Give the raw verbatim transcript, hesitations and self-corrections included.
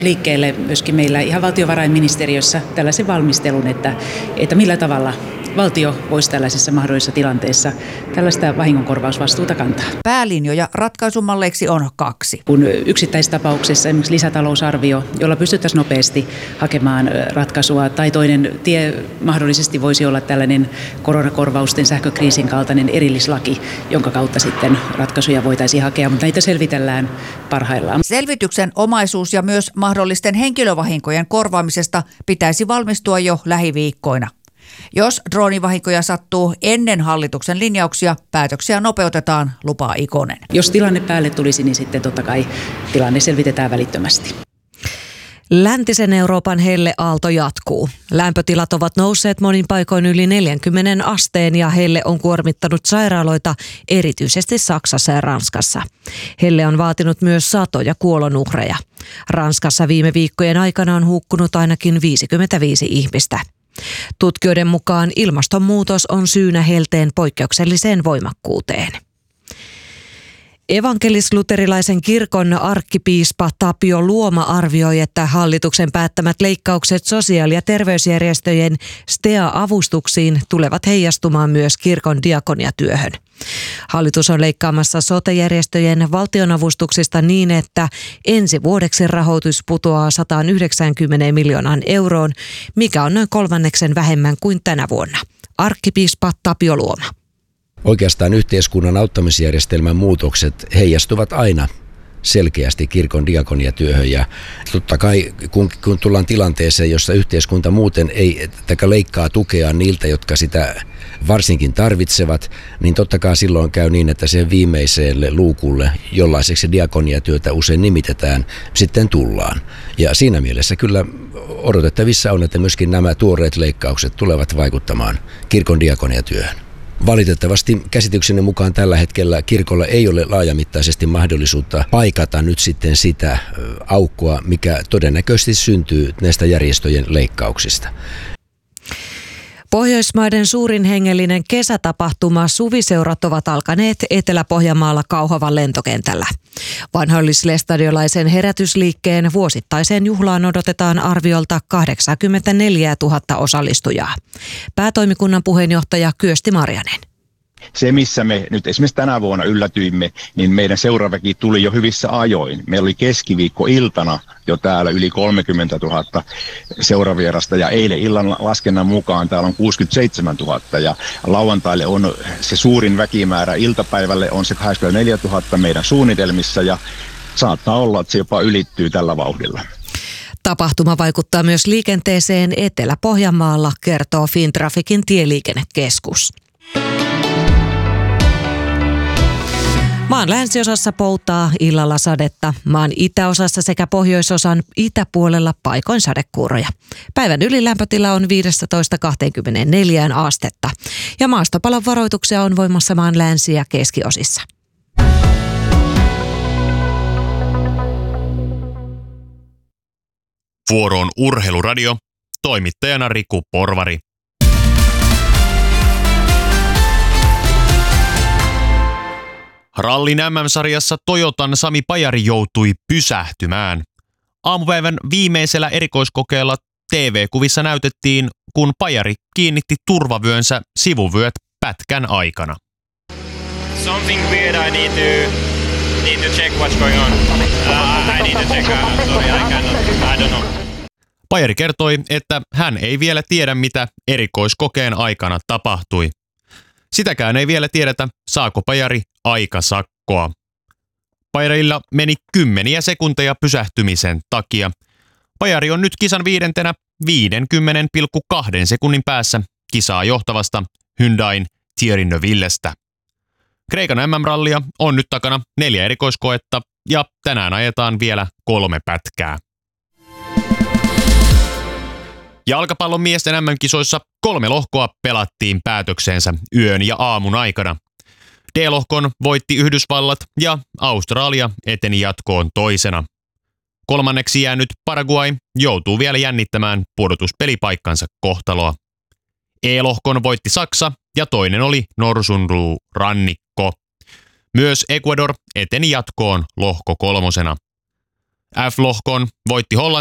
liikkeelle myöskin meillä ihan valtiovarainministeriössä tällaisen valmistelun, että, että millä tavalla valtio voisi tällaisessa mahdollisessa tilanteessa tällaista vahingonkorvausvastuuta kantaa. Päälinjoja ratkaisumalleiksi on kaksi. Kun yksittäistapauksessa esimerkiksi lisätalousarvio, jolla pystyttäisiin nopeasti hakemaan ratkaisua, tai toinen tie mahdollisesti voisi olla tällainen koronakorvausten sähkökriisin kaltainen erillislaki, jonka kautta sitten ratkaisuja voitaisiin hakea, mutta näitä selvitellään parhaillaan. Selvityksen omaisuus ja myös mahdollisten henkilövahinkojen korvaamisesta pitäisi valmistua jo lähiviikkoina. Jos droonivahinkoja sattuu ennen hallituksen linjauksia, päätöksiä nopeutetaan, lupaa Ikonen. Jos tilanne päälle tulisi, niin sitten totta kai tilanne selvitetään välittömästi. Läntisen Euroopan helleaalto jatkuu. Lämpötilat ovat nousseet monin paikoin yli neljänkymmenen asteen ja helle on kuormittanut sairaaloita erityisesti Saksassa ja Ranskassa. Helle on vaatinut myös satoja kuolonuhreja. Ranskassa viime viikkojen aikana on hukkunut ainakin viisikymmentäviisi ihmistä. Tutkijoiden mukaan ilmastonmuutos on syynä helteen poikkeukselliseen voimakkuuteen. Evankelis-luterilaisen kirkon arkkipiispa Tapio Luoma arvioi, että hallituksen päättämät leikkaukset sosiaali- ja terveysjärjestöjen S T E A-avustuksiin tulevat heijastumaan myös kirkon diakoniatyöhön. Hallitus on leikkaamassa sote-järjestöjen valtionavustuksista niin, että ensi vuodeksi rahoitus putoaa sata yhdeksänkymmentä miljoonaan euroon, mikä on noin kolmanneksen vähemmän kuin tänä vuonna. Arkkipiispa Tapio Luoma. Oikeastaan yhteiskunnan auttamisjärjestelmän muutokset heijastuvat aina selkeästi kirkon diakoniatyöhön ja totta kai kun, kun tullaan tilanteeseen, jossa yhteiskunta muuten ei taikka leikkaa tukea niiltä, jotka sitä varsinkin tarvitsevat, niin totta kai silloin käy niin, että sen viimeiselle luukulle, jollaiseksi diakoniatyötä usein nimitetään, sitten tullaan. Ja siinä mielessä kyllä odotettavissa on, että myöskin nämä tuoreet leikkaukset tulevat vaikuttamaan kirkon diakoniatyöhön. Valitettavasti käsitykseni mukaan tällä hetkellä kirkolla ei ole laajamittaisesti mahdollisuutta paikata nyt sitten sitä aukkoa, mikä todennäköisesti syntyy näistä järjestöjen leikkauksista. Pohjoismaiden suurin hengellinen kesätapahtuma Suviseurat ovat alkaneet Etelä-Pohjanmaalla Kauhavan lentokentällä. Vanhoillislestadiolaisen herätysliikkeen vuosittaiseen juhlaan odotetaan arviolta kahdeksankymmentäneljätuhatta osallistujaa. Päätoimikunnan puheenjohtaja Kyösti Marjanen. Se, missä me nyt esimerkiksi tänä vuonna yllätyimme, niin meidän seuraväki tuli jo hyvissä ajoin. Meillä oli keskiviikkoiltana jo täällä yli kolmekymmentätuhatta seuravierasta ja eilen illan laskennan mukaan täällä on kuusikymmentäseitsemäntuhatta ja lauantaille on se suurin väkimäärä, iltapäivälle on se kahdeksankymmentäneljätuhatta meidän suunnitelmissa ja saattaa olla, että se jopa ylittyy tällä vauhdilla. Tapahtuma vaikuttaa myös liikenteeseen Etelä-Pohjanmaalla, kertoo Fintraficin tieliikennekeskus. Maan länsiosassa poutaa illalla sadetta, maan itäosassa sekä pohjoisosan itäpuolella paikoin sadekuuroja. Päivän ylilämpötila on viisitoista kaksikymmentäneljä astetta ja maastopalon varoituksia on voimassa maan länsi- ja keskiosissa. Vuoroon Urheiluradio, toimittajana Riku Porvari. Rallin M M-sarjassa Toyotan Sami Pajari joutui pysähtymään. Aamupäivän viimeisellä erikoiskokeella T V-kuvissa näytettiin, kun Pajari kiinnitti turvavyönsä sivuvyöt pätkän aikana. Something weird I need to need to check what's going on. Uh, I need to check. Uh, sorry, I cannot. I don't know. Pajari kertoi, että hän ei vielä tiedä, mitä erikoiskokeen aikana tapahtui. Sitäkään ei vielä tiedetä, saako Pajari aikasakkoa. Pajarilla meni kymmeniä sekunteja pysähtymisen takia. Pajari on nyt kisan viidentenä viisikymmentä pilkku kaksi sekunnin päässä kisaa johtavasta Hyundain Thierry Neuvillestä. Kreikan M M-rallia on nyt takana neljä erikoiskoetta ja tänään ajetaan vielä kolme pätkää. Jalkapallon miesten M M-kisoissa kolme lohkoa pelattiin päätöksensä yön ja aamun aikana. D-lohkon voitti Yhdysvallat ja Australia eteni jatkoon toisena. Kolmanneksi jäänyt Paraguay joutuu vielä jännittämään pudotuspelipaikkansa kohtaloa. E-lohkon voitti Saksa ja toinen oli Norsunluurannikko. Myös Ecuador eteni jatkoon lohko kolmosena. F-lohkon voitti Hollanti